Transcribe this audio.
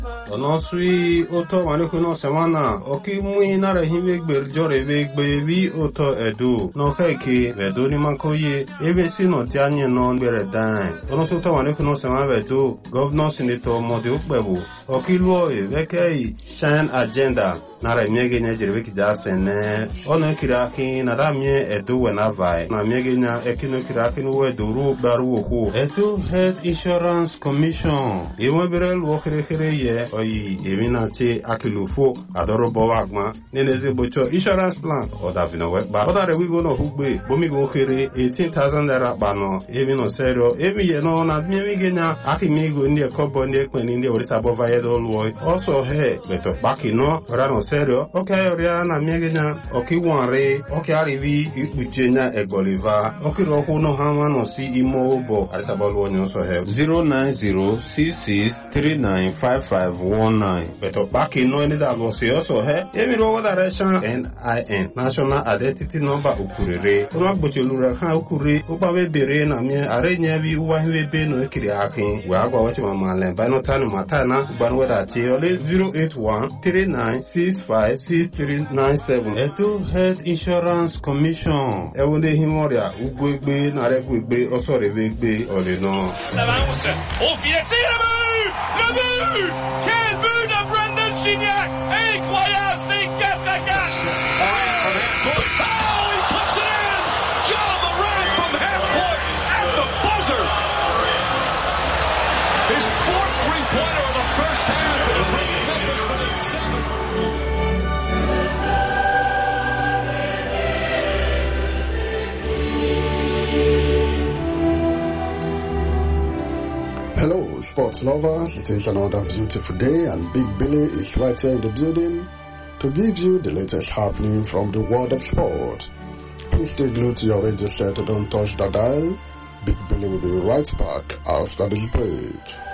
Onosui oto manekuno semana oki mui nara hiwe gberjore we gbevi oto edu no keke vedu ni mankoye ebe si no tianye no bere dan onosu oto manekuno semana vedu governor senator modi ukbebu oki luo e vekei shine agenda nara miege nya jirwe kijasene ono kiraki na damie edu wenavai na miege nya ekino kiraki no duru baru oku edu health insurance commission iwe bere luo kere ye oyi eminati akilufo adorobo wagma neneze bocho insurance plan oda vino wekba oda rewigo no hugbe bomigo kere 18,000 naira bano emino serio emi ye no na miege nya akimigo ndi ekobo ndi ekpeni ndi orisa bova yedo luo also he beto baki no rano serio okay oria na miege nya okiwanre okay arivi ikpuchenya egoliva okiro no hama no si imo obo arisa bolu onyo so he 09066395519 beto baki no ni da go se also he emiro direction NIN national identity number ukurere ono gbochelu kan ukure obawe bere na mi arenya bi uwa hiwe be no ekiri akin we agwa wachi mama len by no time matana banwe da ti ole 08139656397 eto health insurance commission ewonde himoria ugwegbe na regwegbe osorevegbe ole no Quel but de Brendan Gignac! Incroyable, c'est 4-4! Oh, he puts it in! John Moran from half court at the buzzer! His fourth three-pointer of the first half. Hello, sports lovers. It is another beautiful day, and Big Billy is right here in the building to give you the latest happening from the world of sport. Please stay glued to your radio set, don't touch the dial. Big Billy will be right back after this break.